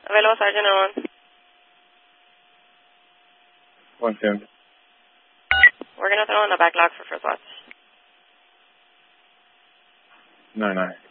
Available Sergeant Owen. 110. We're going to throw in the back log for first watch. 9-9.